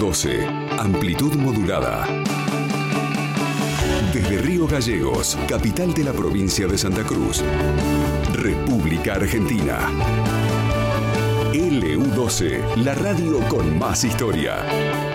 LU12, amplitud modulada. Desde Río Gallegos, capital de la provincia de Santa Cruz, República Argentina. LU12, la radio con más historia.